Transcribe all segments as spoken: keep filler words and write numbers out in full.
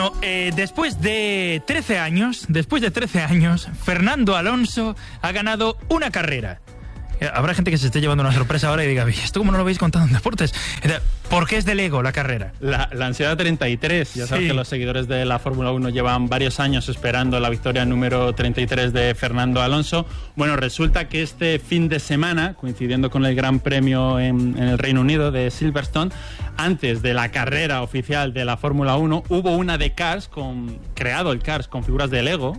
No, eh, después de trece años, después de trece años, Fernando Alonso ha ganado una carrera. Eh, habrá gente que se esté llevando una sorpresa ahora y diga, ¿esto cómo no lo habéis contado en deportes? ¿Por qué es de Lego la carrera? La, la ansiedad treinta y tres. Ya sabes sí. que los seguidores de la Fórmula uno llevan varios años esperando la victoria número treinta y tres de Fernando Alonso. Bueno, resulta que este fin de semana, coincidiendo con el Gran Premio en, en el Reino Unido de Silverstone, antes de la carrera oficial de la Fórmula uno, hubo una de Cars, con, creado el Cars con figuras de Lego.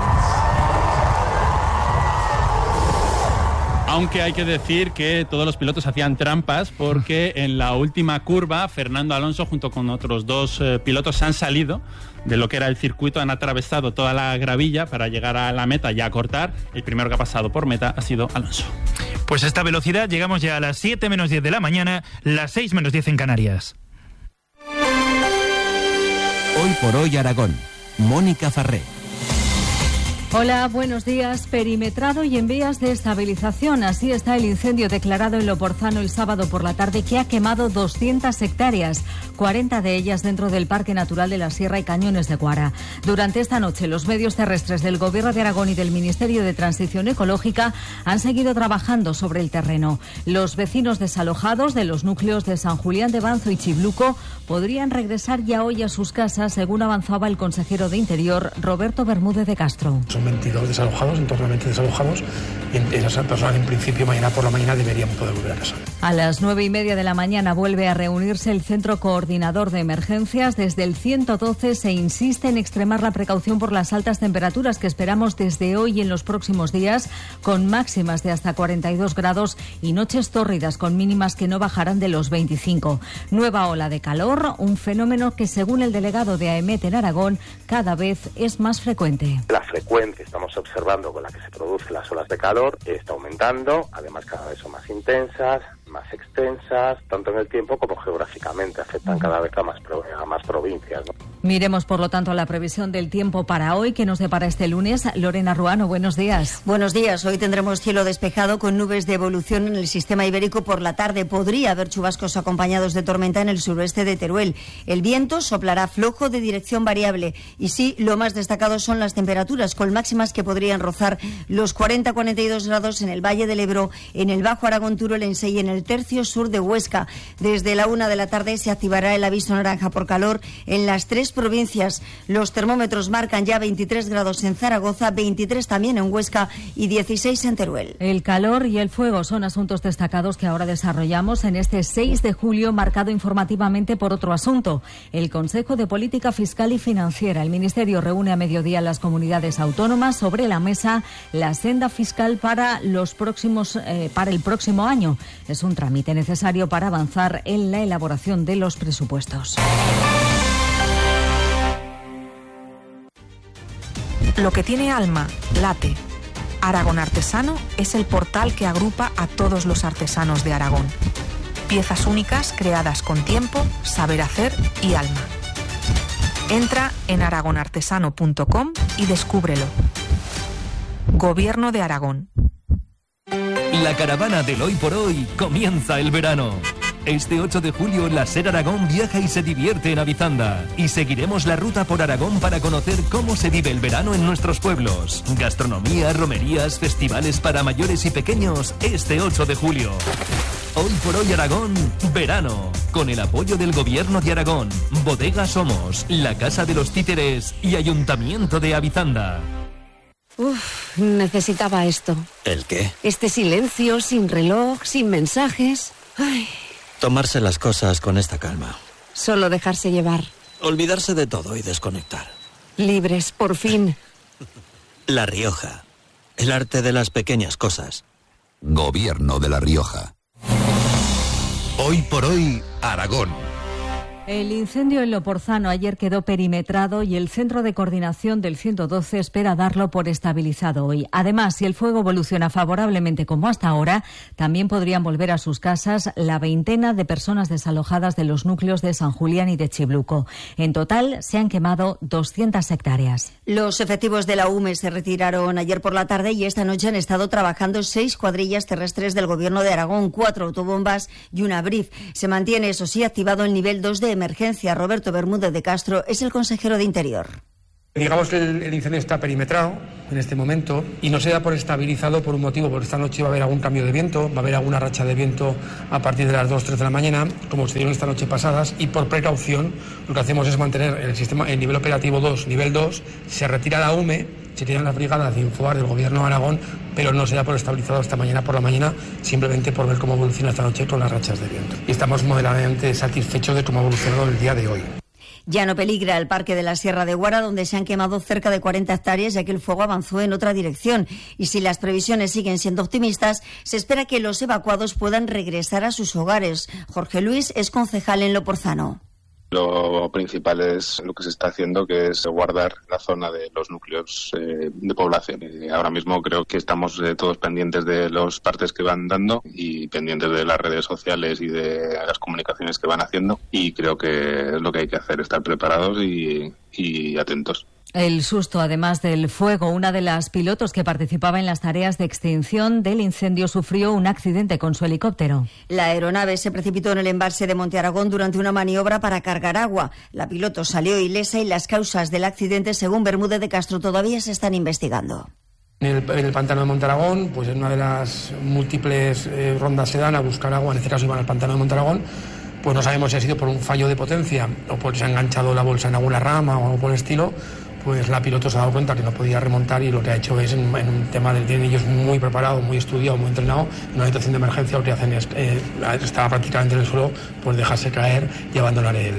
Aunque hay que decir que todos los pilotos hacían trampas porque en la última curva Fernando Alonso junto con otros dos eh, pilotos se han salido de lo que era el circuito, han atravesado toda la gravilla para llegar a la meta y a cortar. El primero que ha pasado por meta ha sido Alonso. Pues a esta velocidad llegamos ya a las siete menos diez de la mañana, las seis menos diez en Canarias. Hoy por hoy Aragón. Mónica Farré. Hola, buenos días. Perimetrado y en vías de estabilización. Así está el incendio declarado en Loporzano el sábado por la tarde, que ha quemado doscientas hectáreas, cuarenta de ellas dentro del Parque Natural de la Sierra y Cañones de Guara. Durante esta noche, los medios terrestres del Gobierno de Aragón y del Ministerio de Transición Ecológica han seguido trabajando sobre el terreno. Los vecinos desalojados de los núcleos de San Julián de Banzo y Chibluco podrían regresar ya hoy a sus casas, según avanzaba el consejero de Interior, Roberto Bermúdez de Castro. Son veintidós desalojados, en torno a veinte desalojados, y esas personas en principio mañana por la mañana deberían poder volver a casa. A las nueve y media de la mañana vuelve a reunirse el Centro Coordinador de Emergencias. Desde el ciento doce se insiste en extremar la precaución por las altas temperaturas que esperamos desde hoy y en los próximos días, con máximas de hasta cuarenta y dos grados y noches tórridas con mínimas que no bajarán de los veinticinco. Nueva ola de calor, un fenómeno que según el delegado de AEMET en Aragón cada vez es más frecuente. La frecuencia que estamos observando con la que se producen las olas de calor está aumentando, además cada vez son más intensas, más extensas, tanto en el tiempo como geográficamente, afectan cada vez a más, a más provincias, ¿no? Miremos, por lo tanto, la previsión del tiempo para hoy, que nos depara este lunes. Lorena Ruano, buenos días. Buenos días. Hoy tendremos cielo despejado con nubes de evolución en el sistema ibérico por la tarde. Podría haber chubascos acompañados de tormenta en el suroeste de Teruel. El viento soplará flojo de dirección variable. Y sí, lo más destacado son las temperaturas, con máximas que podrían rozar los cuarenta a cuarenta y dos grados en el Valle del Ebro, en el Bajo Aragón, Turolense y en el tercio sur de Huesca. Desde la una de la tarde se activará el aviso naranja por calor en las tres provincias. Los termómetros marcan ya veintitrés grados en Zaragoza, veintitrés también en Huesca y dieciséis en Teruel. El calor y el fuego son asuntos destacados que ahora desarrollamos en este seis de julio, marcado informativamente por otro asunto, el Consejo de Política Fiscal y Financiera. El Ministerio reúne a mediodía las comunidades autónomas, sobre la mesa la senda fiscal para los próximos eh, para el próximo año. Es un trámite necesario para avanzar en la elaboración de los presupuestos. Lo que tiene alma, late. Aragón Artesano es el portal que agrupa a todos los artesanos de Aragón. Piezas únicas creadas con tiempo, saber hacer y alma. Entra en aragón artesano punto com y descúbrelo. Gobierno de Aragón. La caravana del Hoy por Hoy comienza el verano. Este ocho de julio la SER Aragón viaja y se divierte en Avizanda. Y seguiremos la ruta por Aragón para conocer cómo se vive el verano en nuestros pueblos. Gastronomía, romerías, festivales para mayores y pequeños este ocho de julio. Hoy por Hoy Aragón, verano. Con el apoyo del Gobierno de Aragón, Bodega Somos, la Casa de los Títeres y Ayuntamiento de Avizanda. Uf, necesitaba esto. ¿El qué? Este silencio, sin reloj, sin mensajes. Ay. Tomarse las cosas con esta calma. Solo dejarse llevar. Olvidarse de todo y desconectar. Libres, por fin. La Rioja. El arte de las pequeñas cosas. Gobierno de La Rioja. Hoy por hoy, Aragón. El incendio en Loporzano ayer quedó perimetrado y el Centro de Coordinación del ciento doce espera darlo por estabilizado hoy. Además, si el fuego evoluciona favorablemente como hasta ahora, también podrían volver a sus casas la veintena de personas desalojadas de los núcleos de San Julián y de Chibluco. En total, se han quemado doscientas hectáreas. Los efectivos de la U M E se retiraron ayer por la tarde y esta noche han estado trabajando seis cuadrillas terrestres del Gobierno de Aragón, cuatro autobombas y una B R I F. Se mantiene, eso sí, activado el nivel dos de emergencia, Roberto Bermúdez de Castro, es el consejero de Interior. Digamos que el, el incendio está perimetrado en este momento y no se da por estabilizado por un motivo, porque esta noche va a haber algún cambio de viento, va a haber alguna racha de viento a partir de las dos, tres de la mañana, como se dieron esta noche pasadas, y por precaución lo que hacemos es mantener el sistema, el nivel operativo dos, nivel dos, se retira la U M E, se tiran las brigadas de Infobar del Gobierno de Aragón, pero no se da por estabilizado esta mañana por la mañana, simplemente por ver cómo evoluciona esta noche con las rachas de viento. Y estamos moderadamente satisfechos de cómo ha evolucionado el día de hoy. Ya no peligra el parque de la Sierra de Guara, donde se han quemado cerca de cuarenta hectáreas, ya que el fuego avanzó en otra dirección. Y si las previsiones siguen siendo optimistas, se espera que los evacuados puedan regresar a sus hogares. Jorge Luis es concejal en Loporzano. Lo principal es lo que se está haciendo, que es guardar la zona de los núcleos eh, de población. Y ahora mismo creo que estamos eh, todos pendientes de los partes que van dando y pendientes de las redes sociales y de las comunicaciones que van haciendo. Y creo que es lo que hay que hacer, estar preparados y, y atentos. El susto, además del fuego, una de las pilotos que participaba en las tareas de extinción del incendio sufrió un accidente con su helicóptero. La aeronave se precipitó en el embalse de Monte Aragón durante una maniobra para cargar agua. La piloto salió ilesa y las causas del accidente, según Bermúdez de Castro, todavía se están investigando. En el, en el pantano de Monte Aragón, pues en una de las múltiples eh, rondas se dan a buscar agua, en este caso iban al pantano de Monte Aragón, pues no sabemos si ha sido por un fallo de potencia o porque se ha enganchado la bolsa en alguna rama o algo por el estilo. Pues la piloto se ha dado cuenta que no podía remontar y lo que ha hecho es, en, en un tema del tienen ellos muy preparado, muy estudiado, muy entrenado, en una situación de emergencia lo que hacen es, eh, estaba prácticamente en el suelo, pues dejarse caer y abandonar el,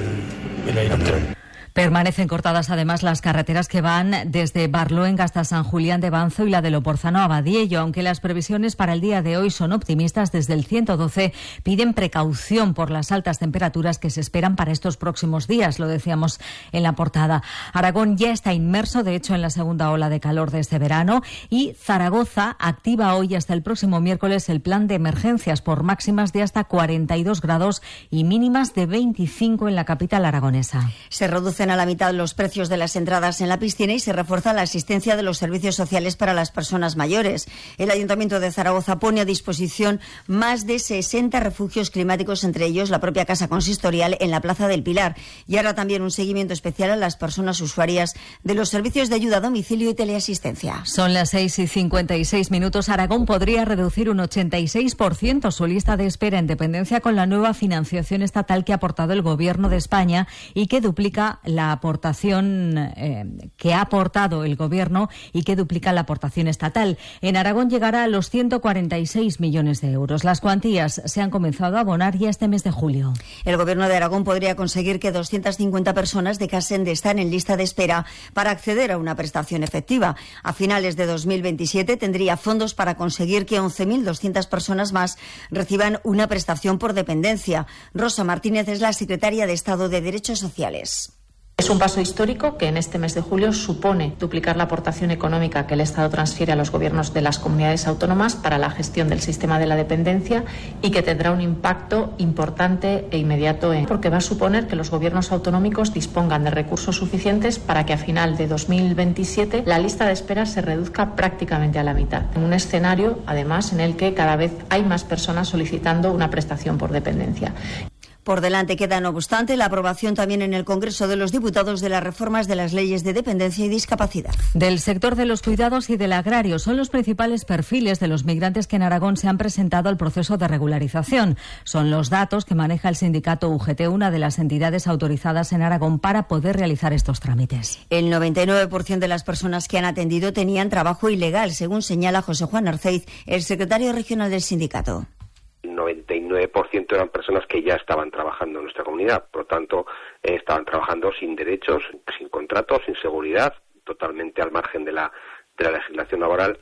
el, el helicóptero. Permanecen cortadas además las carreteras que van desde Barloenga hasta San Julián de Banzo y la de Loporzano a Badiello. Aunque las previsiones para el día de hoy son optimistas, desde el ciento doce piden precaución por las altas temperaturas que se esperan para estos próximos días, lo decíamos en la portada. Aragón ya está inmerso, de hecho, en la segunda ola de calor de este verano, y Zaragoza activa hoy hasta el próximo miércoles el plan de emergencias por máximas de hasta cuarenta y dos grados y mínimas de veinticinco en la capital aragonesa. Se reduce a la mitad los precios de las entradas en la piscina y se refuerza la asistencia de los servicios sociales para las personas mayores. El Ayuntamiento de Zaragoza pone a disposición más de sesenta refugios climáticos, entre ellos la propia Casa Consistorial en la Plaza del Pilar. Y ahora también un seguimiento especial a las personas usuarias de los servicios de ayuda a domicilio y teleasistencia. Son las seis y cincuenta y seis minutos. Aragón podría reducir un ochenta y seis por ciento su lista de espera en dependencia con la nueva financiación estatal que ha aportado el Gobierno de España y que duplica la aportación eh, que ha aportado el Gobierno y que duplica la aportación estatal. En Aragón llegará a los ciento cuarenta y seis millones de euros. Las cuantías se han comenzado a abonar ya este mes de julio. El Gobierno de Aragón podría conseguir que doscientas cincuenta personas dejasen de estar en lista de espera para acceder a una prestación efectiva. A finales de dos mil veintisiete tendría fondos para conseguir que once mil doscientas personas más reciban una prestación por dependencia. Rosa Martínez es la secretaria de Estado de Derechos Sociales. Es un paso histórico que en este mes de julio supone duplicar la aportación económica que el Estado transfiere a los gobiernos de las comunidades autónomas para la gestión del sistema de la dependencia y que tendrá un impacto importante e inmediato en, porque va a suponer que los gobiernos autonómicos dispongan de recursos suficientes para que a final de dos mil veintisiete la lista de espera se reduzca prácticamente a la mitad. En un escenario, además, en el que cada vez hay más personas solicitando una prestación por dependencia. Por delante queda, no obstante, la aprobación también en el Congreso de los Diputados de las reformas de las leyes de dependencia y discapacidad. Del sector de los cuidados y del agrario son los principales perfiles de los migrantes que en Aragón se han presentado al proceso de regularización. Son los datos que maneja el sindicato U G T, una de las entidades autorizadas en Aragón para poder realizar estos trámites. El noventa y nueve por ciento de las personas que han atendido tenían trabajo ilegal, según señala José Juan Arceiz, el secretario regional del sindicato. El noventa y nueve por ciento eran personas que ya estaban trabajando en nuestra comunidad, por lo tanto, eh, estaban trabajando sin derechos, sin contratos, sin seguridad, totalmente al margen de la, de la legislación laboral.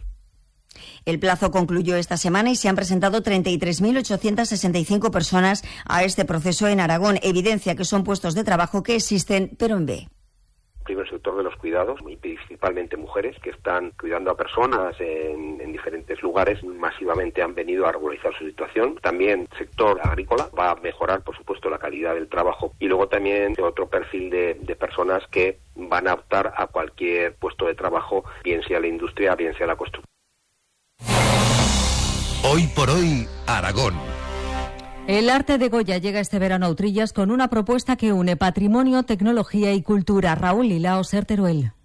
El plazo concluyó esta semana y se han presentado treinta y tres mil ochocientas sesenta y cinco personas a este proceso en Aragón, evidencia que son puestos de trabajo que existen, pero en B. Primero, el sector de los cuidados, y principalmente mujeres que están cuidando a personas en, en diferentes lugares, masivamente han venido a regularizar su situación. También el sector agrícola va a mejorar, por supuesto, la calidad del trabajo. Y luego también otro perfil de, de personas que van a optar a cualquier puesto de trabajo, bien sea la industria, bien sea la construcción. Hoy por hoy, Aragón. El arte de Goya llega este verano a Utrillas con una propuesta que une patrimonio, tecnología y cultura. Raúl Lilao, Ser Teruel.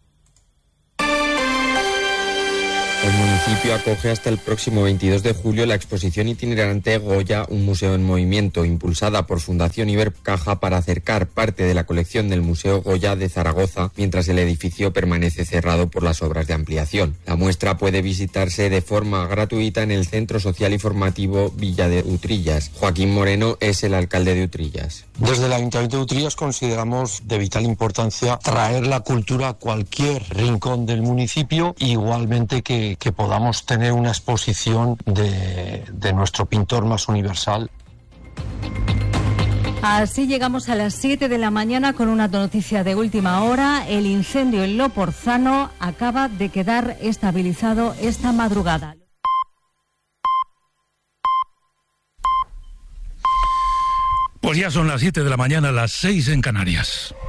El municipio acoge hasta el próximo veintidós de julio la exposición itinerante Goya, un museo en movimiento, impulsada por Fundación Ibercaja para acercar parte de la colección del Museo Goya de Zaragoza, mientras el edificio permanece cerrado por las obras de ampliación. La muestra puede visitarse de forma gratuita en el Centro Social y Formativo Villa de Utrillas. Joaquín Moreno es el alcalde de Utrillas. Desde el Ayuntamiento de Utrillas consideramos de vital importancia traer la cultura a cualquier rincón del municipio, igualmente que, que podamos tener una exposición de, de nuestro pintor más universal. Así llegamos a las siete de la mañana con una noticia de última hora. El incendio en Loporzano acaba de quedar estabilizado esta madrugada. Pues ya son las siete de la mañana, las seis en Canarias.